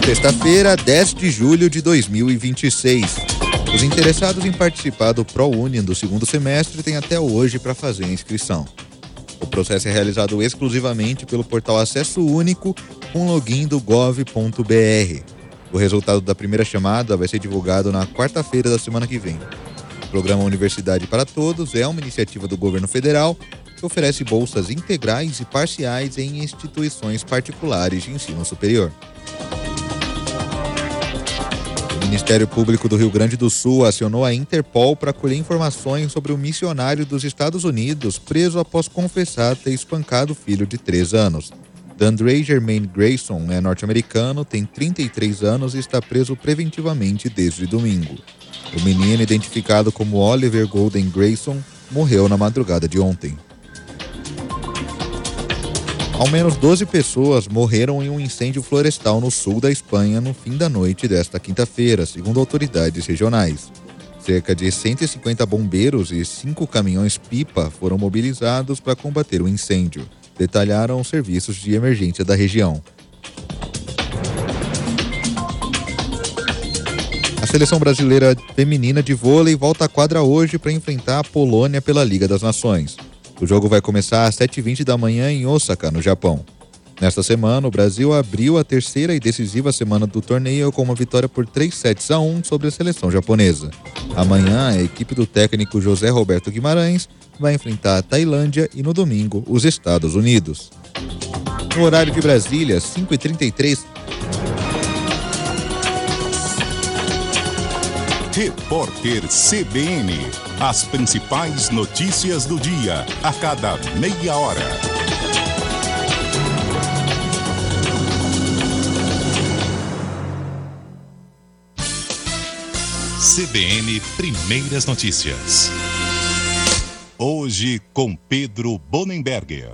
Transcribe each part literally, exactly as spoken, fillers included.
Sexta-feira, dez de julho de dois mil e vinte e seis. Os interessados em participar do ProUni do segundo semestre têm até hoje para fazer a inscrição. O processo é realizado exclusivamente pelo portal Acesso Único com login do gov ponto br. O resultado da primeira chamada vai ser divulgado na quarta-feira da semana que vem. O programa Universidade para Todos é uma iniciativa do governo federal que oferece bolsas integrais e parciais em instituições particulares de ensino superior. O Ministério Público do Rio Grande do Sul acionou a Interpol para colher informações sobre o missionário dos Estados Unidos preso após confessar ter espancado o filho de três anos. Dandre Germain Grayson é norte-americano, tem trinta e três anos e está preso preventivamente desde domingo. O menino, identificado como Oliver Golden Grayson, morreu na madrugada de ontem. Ao menos doze pessoas morreram em um incêndio florestal no sul da Espanha no fim da noite desta quinta-feira, segundo autoridades regionais. Cerca de cento e cinquenta bombeiros e cinco caminhões-pipa foram mobilizados para combater o incêndio, detalharam os serviços de emergência da região. A seleção brasileira feminina de vôlei volta à quadra hoje para enfrentar a Polônia pela Liga das Nações. O jogo vai começar às sete e vinte da manhã em Osaka, no Japão. Nesta semana, o Brasil abriu a terceira e decisiva semana do torneio com uma vitória por três sets a um sobre a seleção japonesa. Amanhã, a equipe do técnico José Roberto Guimarães vai enfrentar a Tailândia e, no domingo, os Estados Unidos. No horário de Brasília, cinco e trinta e três. Repórter C B N. As principais notícias do dia, a cada meia hora. C B N Primeiras Notícias. Hoje com Pedro Bonenberger.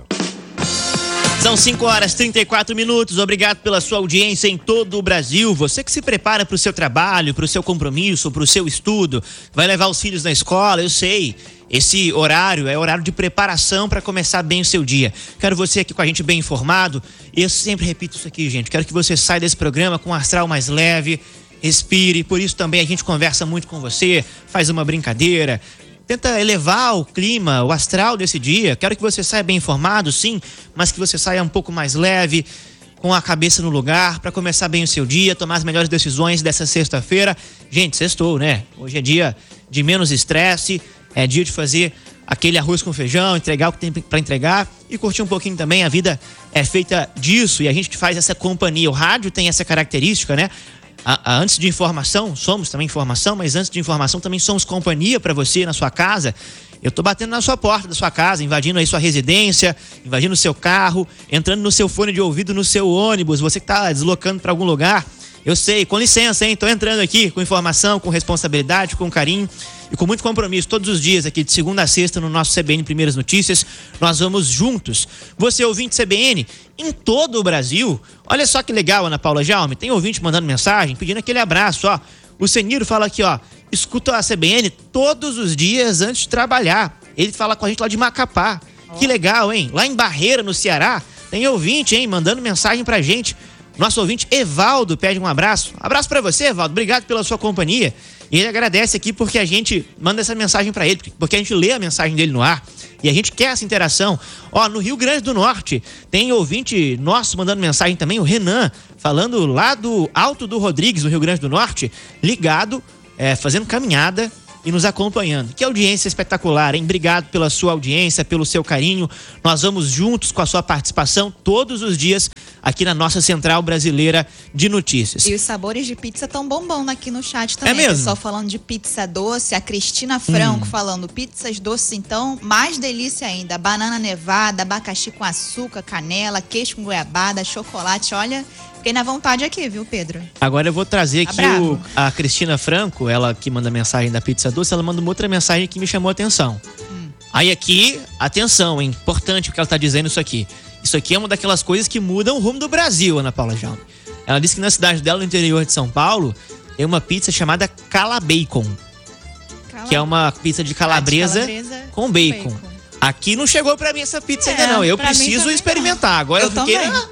São cinco horas e trinta e quatro minutos. Obrigado pela sua audiência em todo o Brasil. Você que se prepara para o seu trabalho, para o seu compromisso, para o seu estudo, vai levar os filhos na escola, eu sei. Esse horário é horário de preparação para começar bem o seu dia. Quero você aqui com a gente bem informado. E eu sempre repito isso aqui, gente. Quero que você saia desse programa com um astral mais leve, respire. Por isso também a gente conversa muito com você, faz uma brincadeira. Tenta elevar o clima, o astral desse dia. Quero que você saia bem informado, sim, mas que você saia um pouco mais leve, com a cabeça no lugar, para começar bem o seu dia, tomar as melhores decisões dessa sexta-feira. Gente, sextou, né? Hoje é dia de menos estresse, é dia de fazer aquele arroz com feijão, entregar o que tem para entregar e curtir um pouquinho também. A vida é feita disso e a gente faz essa companhia. O rádio tem essa característica, né? A, a, antes de informação, somos também informação, mas antes de informação também somos companhia para você na sua casa. Eu tô batendo na sua porta da sua casa, invadindo aí sua residência, invadindo o seu carro, entrando no seu fone de ouvido, no seu ônibus, você que tá deslocando para algum lugar. Eu sei, com licença, hein? Tô entrando aqui com informação, com responsabilidade, com carinho e com muito compromisso. Todos os dias aqui, de segunda a sexta, no nosso C B N Primeiras Notícias, nós vamos juntos. Você, ouvinte C B N, em todo o Brasil. Olha só que legal, Ana Paula Jaume. Tem ouvinte mandando mensagem, pedindo aquele abraço, ó. O Seniro fala aqui, ó. Escuta a C B N todos os dias antes de trabalhar. Ele fala com a gente lá de Macapá. Oh. Que legal, hein? Lá em Barreira, no Ceará, tem ouvinte, hein? Mandando mensagem pra gente. Nosso ouvinte Evaldo pede um abraço. Abraço pra você, Evaldo. Obrigado pela sua companhia. E ele agradece aqui porque a gente manda essa mensagem pra ele, porque a gente lê a mensagem dele no ar e a gente quer essa interação. Ó, no Rio Grande do Norte tem ouvinte nosso mandando mensagem também, o Renan, falando lá do Alto do Rodrigues, no Rio Grande do Norte, ligado, é, fazendo caminhada e nos acompanhando. Que audiência espetacular, hein? Obrigado pela sua audiência, pelo seu carinho. Nós vamos juntos com a sua participação todos os dias aqui na nossa Central Brasileira de Notícias. E os sabores de pizza estão bombando aqui no chat também. É mesmo? O pessoal falando de pizza doce, a Cristina Franco hum. falando pizzas doces, então, mais delícia ainda. Banana nevada, abacaxi com açúcar, canela, queijo com goiabada, chocolate, olha... Fiquei na vontade aqui, viu, Pedro? Agora eu vou trazer aqui tá o, a Cristina Franco, ela que manda mensagem da pizza doce, ela manda uma outra mensagem que me chamou a atenção. Hum. Aí aqui, atenção, hein? Importante o que ela tá dizendo isso aqui. Isso aqui é uma daquelas coisas que mudam o rumo do Brasil, Ana Paula Jaume. Ela disse que na cidade dela, no interior de São Paulo, tem uma pizza chamada Calabacon. Cala... Que é uma pizza de calabresa, ah, de calabresa com bacon. bacon. Aqui não chegou pra mim essa pizza é, ainda não. Eu preciso experimentar. Agora eu, eu fiquei...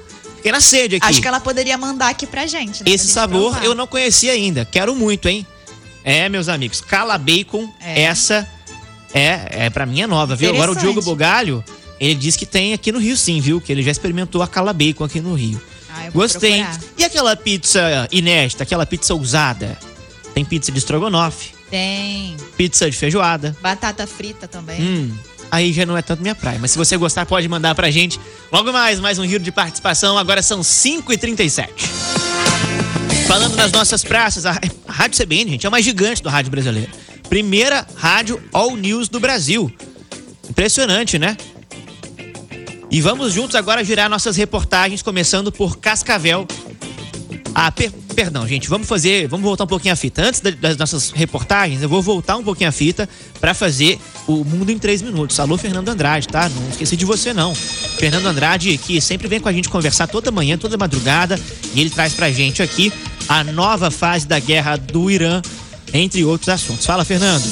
Fiquei na sede aqui. Acho que ela poderia mandar aqui pra gente. Né, Esse pra gente sabor provar. eu não conhecia ainda. Quero muito, hein? É, meus amigos, Cala Bacon, É. essa é, é pra mim é nova, viu? Agora o Diogo Interessante. Bugalho, ele disse que tem aqui no Rio sim, viu? Que ele já experimentou a Cala Bacon aqui no Rio. Ah, eu vou Gostei. procurar. E aquela pizza inédita, aquela pizza ousada? Tem pizza de estrogonofe, Tem. pizza de feijoada. Batata frita também. Hum, aí já não é tanto minha praia. Mas se você gostar, pode mandar pra gente. Logo mais, mais um giro de participação. Agora são cinco e trinta e sete. Falando nas nossas praças, a Rádio C B N, gente, é a mais gigante do rádio brasileiro. Primeira rádio All News do Brasil. Impressionante, né? E vamos juntos agora girar nossas reportagens, começando por Cascavel. Ah, per, perdão, gente, vamos fazer, vamos voltar um pouquinho a fita. Antes da, das nossas reportagens, eu vou voltar um pouquinho a fita pra fazer o Mundo em três minutos. Alô, Fernando Andrade, tá? Não esqueci de você, não. Fernando Andrade, que sempre vem com a gente conversar toda manhã, toda madrugada, e ele traz pra gente aqui a nova fase da guerra do Irã, entre outros assuntos. Fala, Fernando.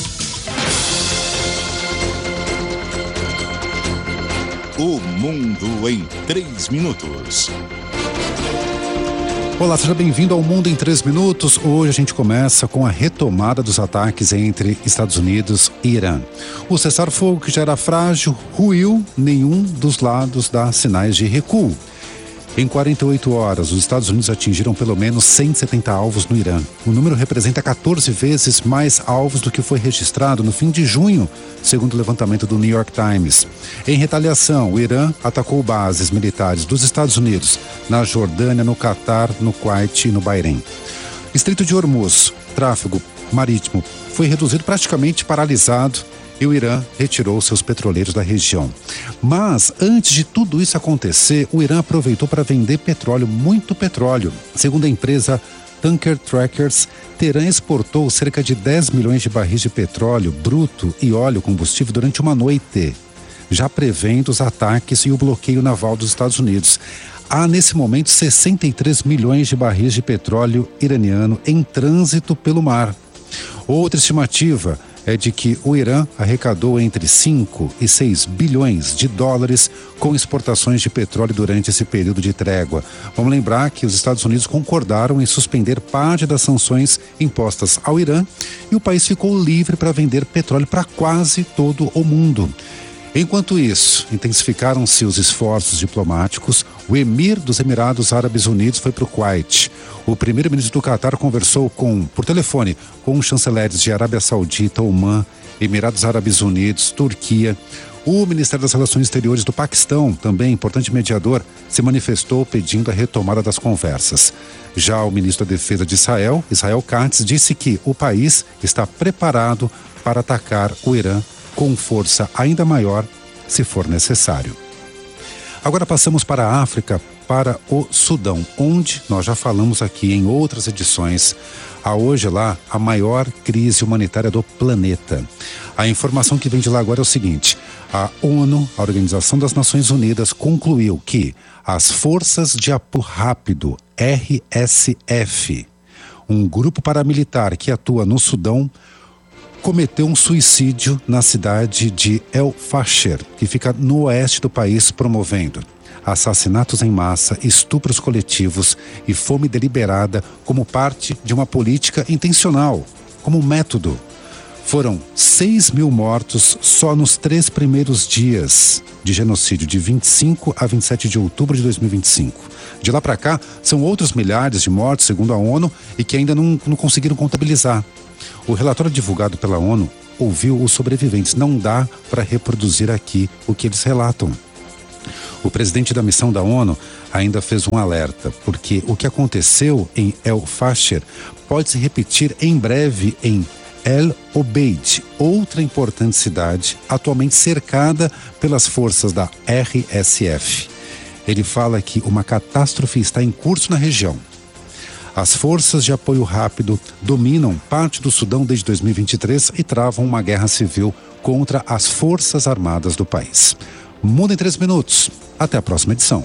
O Mundo em três minutos. Olá, seja bem-vindo ao Mundo em três minutos. Hoje a gente começa com a retomada dos ataques entre Estados Unidos e Irã. O cessar-fogo, que já era frágil, ruiu, nenhum dos lados dá sinais de recuo. Em quarenta e oito horas, os Estados Unidos atingiram pelo menos cento e setenta alvos no Irã. O número representa quatorze vezes mais alvos do que foi registrado no fim de junho, segundo o levantamento do New York Times. Em retaliação, o Irã atacou bases militares dos Estados Unidos na Jordânia, no Catar, no Kuwait e no Bahrein. Estreito de Hormuz, tráfego marítimo, foi reduzido, praticamente paralisado, e o Irã retirou seus petroleiros da região. Mas, antes de tudo isso acontecer, o Irã aproveitou para vender petróleo, muito petróleo. Segundo a empresa Tanker Trackers, Teherã exportou cerca de dez milhões de barris de petróleo bruto e óleo combustível durante uma noite, já prevendo os ataques e o bloqueio naval dos Estados Unidos. Há, nesse momento, sessenta e três milhões de barris de petróleo iraniano em trânsito pelo mar. Outra estimativa é de que o Irã arrecadou entre cinco e seis bilhões de dólares com exportações de petróleo durante esse período de trégua. Vamos lembrar que os Estados Unidos concordaram em suspender parte das sanções impostas ao Irã e o país ficou livre para vender petróleo para quase todo o mundo. Enquanto isso, intensificaram-se os esforços diplomáticos. O emir dos Emirados Árabes Unidos foi para o Kuwait. O primeiro-ministro do Catar conversou com, por telefone com os chanceleres de Arábia Saudita, Omã, Emirados Árabes Unidos, Turquia. O Ministério das Relações Exteriores do Paquistão, também importante mediador, se manifestou pedindo a retomada das conversas. Já o ministro da Defesa de Israel, Israel Katz, disse que o país está preparado para atacar o Irã com força ainda maior, se for necessário. Agora passamos para a África, para o Sudão, onde nós já falamos aqui em outras edições. Há hoje lá a maior crise humanitária do planeta. A informação que vem de lá agora é o seguinte: a ONU, a Organização das Nações Unidas, concluiu que as Forças de Apoio Rápido, R S F, um grupo paramilitar que atua no Sudão, cometeu um suicídio na cidade de El Fasher, que fica no oeste do país, promovendo assassinatos em massa, estupros coletivos e fome deliberada como parte de uma política intencional, como método. Foram seis mil mortos só nos três primeiros dias de genocídio, de vinte e cinco a vinte e sete de outubro de dois mil e vinte e cinco. De lá para cá, são outros milhares de mortos, segundo a ONU, e que ainda não, não conseguiram contabilizar. O relatório divulgado pela ONU ouviu os sobreviventes. Não dá para reproduzir aqui o que eles relatam. O presidente da missão da ONU ainda fez um alerta, porque o que aconteceu em El Fasher pode se repetir em breve em El Obeid, outra importante cidade atualmente cercada pelas forças da R S F. Ele fala que uma catástrofe está em curso na região. As forças de apoio rápido dominam parte do Sudão desde dois mil e vinte e três e travam uma guerra civil contra as forças armadas do país. Mundo em três minutos. Até a próxima edição.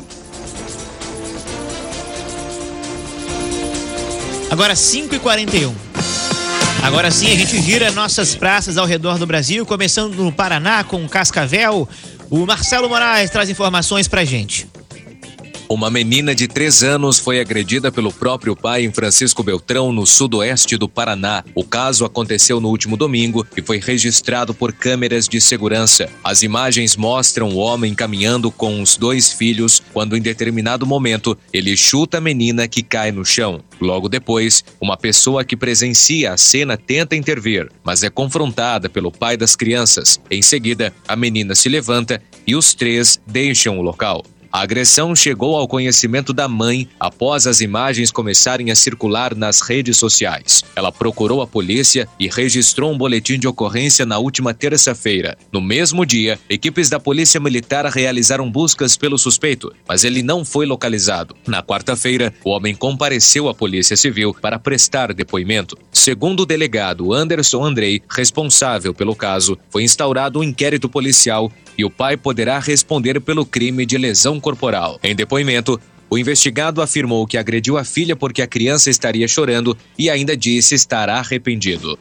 Agora cinco e quarenta e um. Agora sim a gente gira nossas praças ao redor do Brasil, começando no Paraná com Cascavel. O Marcelo Moraes traz informações pra gente. Uma menina de três anos foi agredida pelo próprio pai em Francisco Beltrão, no sudoeste do Paraná. O caso aconteceu no último domingo e foi registrado por câmeras de segurança. As imagens mostram o homem caminhando com os dois filhos quando, em determinado momento, ele chuta a menina que cai no chão. Logo depois, uma pessoa que presencia a cena tenta intervir, mas é confrontada pelo pai das crianças. Em seguida, a menina se levanta e os três deixam o local. A agressão chegou ao conhecimento da mãe após as imagens começarem a circular nas redes sociais. Ela procurou a polícia e registrou um boletim de ocorrência na última terça-feira. No mesmo dia, equipes da Polícia Militar realizaram buscas pelo suspeito, mas ele não foi localizado. Na quarta-feira, o homem compareceu à Polícia Civil para prestar depoimento. Segundo o delegado Anderson Andrei, responsável pelo caso, foi instaurado um inquérito policial e o pai poderá responder pelo crime de lesão corporal. Em depoimento, o investigado afirmou que agrediu a filha porque a criança estaria chorando e ainda disse estar arrependido.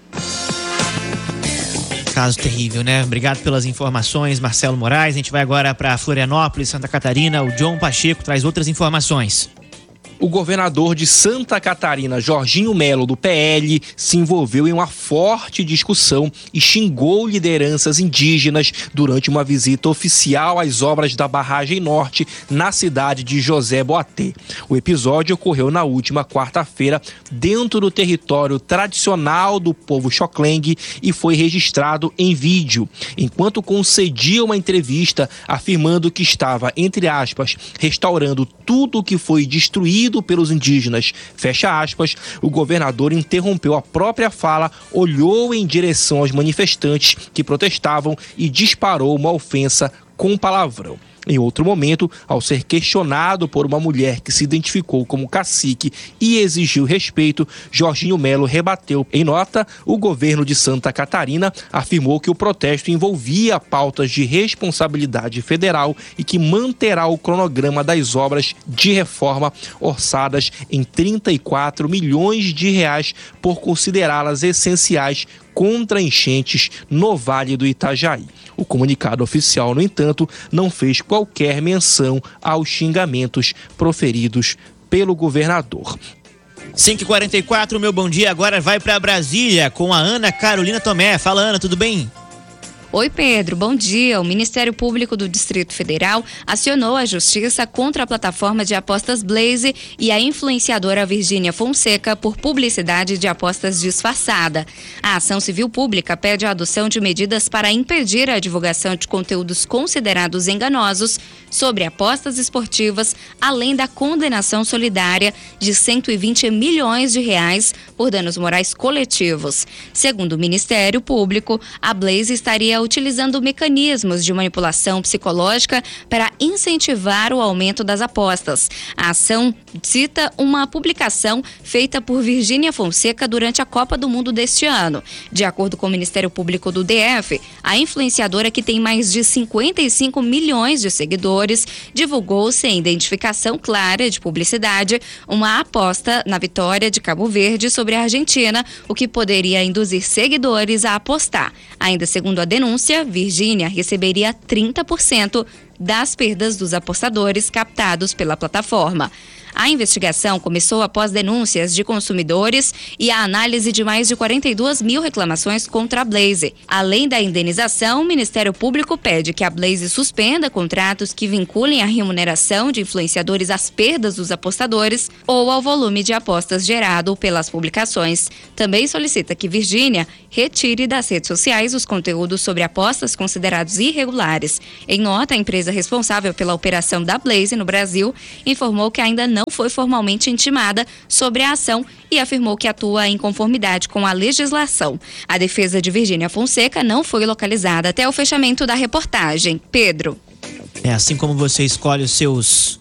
Caso terrível, né? Obrigado pelas informações, Marcelo Moraes. A gente vai agora para Florianópolis, Santa Catarina. O John Pacheco traz outras informações. O governador de Santa Catarina, Jorginho Melo, do P L, se envolveu em uma forte discussão e xingou lideranças indígenas durante uma visita oficial às obras da Barragem Norte na cidade de José Boatê. O episódio ocorreu na última quarta-feira dentro do território tradicional do povo Xoclengue e foi registrado em vídeo. Enquanto concedia uma entrevista afirmando que estava, entre aspas, restaurando tudo o que foi destruído pelos indígenas, fecha aspas, o governador interrompeu a própria fala, olhou em direção aos manifestantes que protestavam e disparou uma ofensa com palavrão. Em outro momento, ao ser questionado por uma mulher que se identificou como cacique e exigiu respeito, Jorginho Melo rebateu. Em nota, o governo de Santa Catarina afirmou que o protesto envolvia pautas de responsabilidade federal e que manterá o cronograma das obras de reforma orçadas em trinta e quatro milhões de reais por considerá-las essenciais contra enchentes no Vale do Itajaí. O comunicado oficial, no entanto, não fez qualquer menção aos xingamentos proferidos pelo governador. cinco e quarenta e quatro, meu bom dia agora vai para Brasília com a Ana Carolina Tomé. Fala, Ana, tudo bem? Oi, Pedro, bom dia. O Ministério Público do Distrito Federal acionou a justiça contra a plataforma de apostas Blaze e a influenciadora Virgínia Fonseca por publicidade de apostas disfarçada. A ação civil pública pede a adoção de medidas para impedir a divulgação de conteúdos considerados enganosos sobre apostas esportivas, além da condenação solidária de cento e vinte milhões de reais por danos morais coletivos. Segundo o Ministério Público, a Blaze estaria utilizando mecanismos de manipulação psicológica para incentivar o aumento das apostas. A ação cita uma publicação feita por Virgínia Fonseca durante a Copa do Mundo deste ano. De acordo com o Ministério Público do D F, a influenciadora, que tem mais de cinquenta e cinco milhões de seguidores, divulgou sem identificação clara de publicidade uma aposta na vitória de Cabo Verde sobre a Argentina, o que poderia induzir seguidores a apostar. Ainda segundo a denúncia, Virgínia receberia trinta por cento das perdas dos apostadores captados pela plataforma. A investigação começou após denúncias de consumidores e a análise de mais de quarenta e duas mil reclamações contra a Blaze. Além da indenização, o Ministério Público pede que a Blaze suspenda contratos que vinculem a remuneração de influenciadores às perdas dos apostadores ou ao volume de apostas gerado pelas publicações. Também solicita que Virgínia retire das redes sociais os conteúdos sobre apostas considerados irregulares. Em nota, a empresa responsável pela operação da Blaze no Brasil informou que ainda não foi formalmente intimada sobre a ação e afirmou que atua em conformidade com a legislação. A defesa de Virgínia Fonseca não foi localizada até o fechamento da reportagem. Pedro. É assim como você escolhe os seus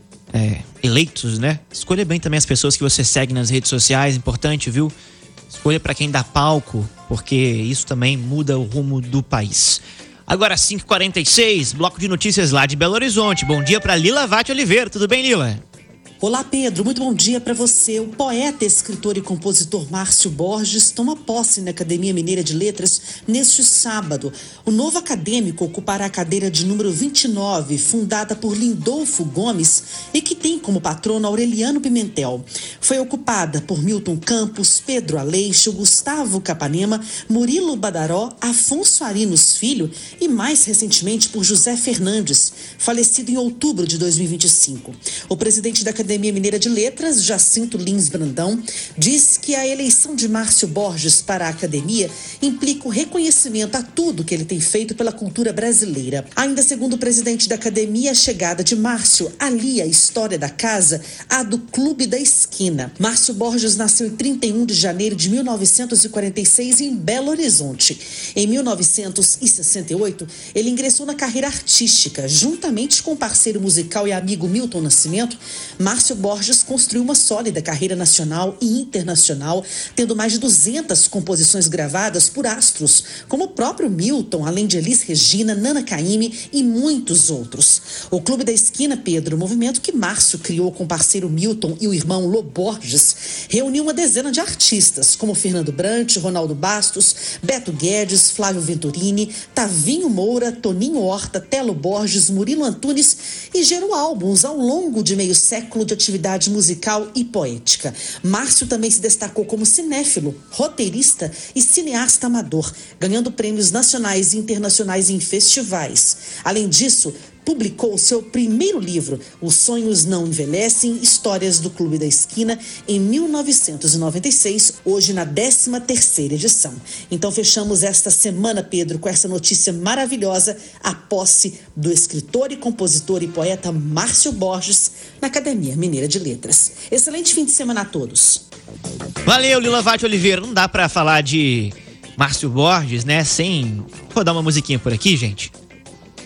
é, eleitos, né? Escolha bem também as pessoas que você segue nas redes sociais, importante, viu? Escolha para quem dá palco, porque isso também muda o rumo do país. Agora cinco e quarenta e seis, bloco de notícias lá de Belo Horizonte. Bom dia para Lila Vatti Oliveira, tudo bem, Lila? Olá, Pedro. Muito bom dia para você. O poeta, escritor e compositor Márcio Borges toma posse na Academia Mineira de Letras neste sábado. O novo acadêmico ocupará a cadeira de número vinte e nove, fundada por Lindolfo Gomes e que tem como patrono Aureliano Pimentel. Foi ocupada por Milton Campos, Pedro Aleixo, Gustavo Capanema, Murilo Badaró, Afonso Arinos Filho e mais recentemente por José Fernandes, falecido em outubro de dois mil e vinte e cinco. O presidente da Academia Mineira de Letras, Jacinto Lins Brandão, diz que a eleição de Márcio Borges para a academia implica o reconhecimento a tudo que ele tem feito pela cultura brasileira. Ainda segundo o presidente da academia, a chegada de Márcio alia a história da casa à do Clube da Esquina. Márcio Borges nasceu em trinta e um de janeiro de mil novecentos e quarenta e seis em Belo Horizonte. Em mil novecentos e sessenta e oito, ele ingressou na carreira artística. Juntamente com o parceiro musical e amigo Milton Nascimento, Márcio Borges construiu uma sólida carreira nacional e internacional, tendo mais de duzentas composições gravadas por astros, como o próprio Milton, além de Elis Regina, Nana Caymmi e muitos outros. O Clube da Esquina, Pedro, movimento que Márcio criou com o parceiro Milton e o irmão Lô Borges, reuniu uma dezena de artistas, como Fernando Brant, Ronaldo Bastos, Beto Guedes, Flávio Venturini, Tavinho Moura, Toninho Horta, Telo Borges, Murilo Antunes e gerou álbuns ao longo de meio século de atividade musical e poética. Márcio também se destacou como cinéfilo, roteirista e cineasta amador, ganhando prêmios nacionais e internacionais em festivais. Além disso, publicou seu primeiro livro, Os Sonhos Não Envelhecem, Histórias do Clube da Esquina, em mil novecentos e noventa e seis, hoje na décima terceira edição. Então fechamos esta semana, Pedro, com essa notícia maravilhosa, a posse do escritor e compositor e poeta Márcio Borges na Academia Mineira de Letras. Excelente fim de semana a todos. Valeu, Lila Vatti Oliveira. Não dá pra falar de Márcio Borges, né, sem rodar uma musiquinha por aqui, gente.